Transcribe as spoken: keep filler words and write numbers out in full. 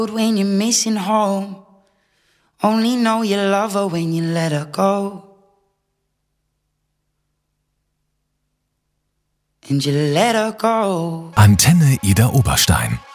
When you're missing home, only know you love her when you let her go. And you let her go. Antenne Ida Oberstein.